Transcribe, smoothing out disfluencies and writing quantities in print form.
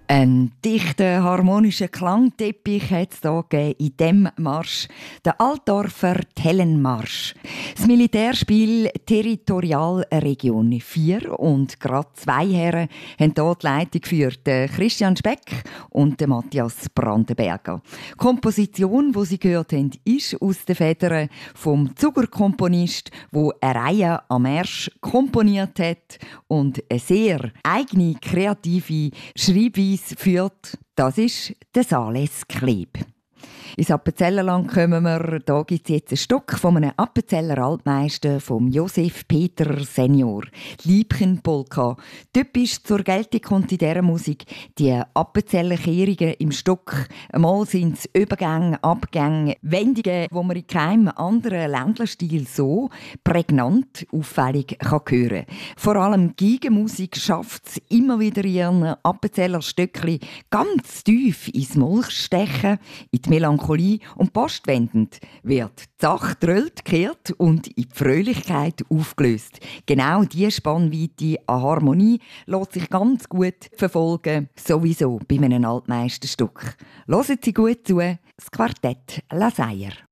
Ein dichter, harmonischer Klangteppich hat es hier gegeben in diesem Marsch, der Altdorfer Tellenmarsch. Das Militärspiel Territorialregion 4 und gerade zwei Herren haben hier die Leitung geführt, Christian Speck und Matthias Brandenberger. Die Komposition, die Sie gehört haben, ist aus den Federn vom Zuger-Komponist, der eine Reihe am Marsch komponiert hat und eine sehr eigene, kreative Schreibweise führt. Das ist der Sales Kleb. Ins Appenzellerland kommen wir. Da gibt es jetzt ein Stück von einem Appenzeller Altmeister, vom Josef Peter Senior. Liebchen-Polka. Typisch zur Geltung kommt in dieser Musik die Appenzeller Kehrungen im Stück. Einmal sind es Übergänge, Abgänge, Wendungen, die man in keinem anderen Ländlerstil so prägnant, auffällig hören kann. Vor allem Geigenmusik schafft es immer wieder in ihren Appenzeller Stöckli ganz tief ins Molch stechen, in die Melancholie und postwendend wird die Sache drölt, gekehrt und in die Fröhlichkeit aufgelöst. Genau diese Spannweite an Harmonie lässt sich ganz gut verfolgen, sowieso bei einem Altmeisterstück. Hören Sie gut zu, das Quartett La Sayer.